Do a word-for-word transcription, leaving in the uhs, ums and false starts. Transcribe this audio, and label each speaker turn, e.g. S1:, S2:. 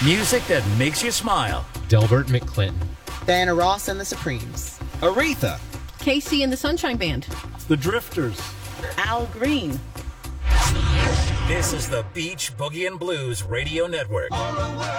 S1: Music that makes you smile.
S2: Delbert McClinton.
S3: Diana Ross and the Supremes.
S4: Aretha.
S5: Casey and the Sunshine Band.
S6: The Drifters.
S7: Al Green.
S1: This is the Beach Boogie and Blues Radio Network.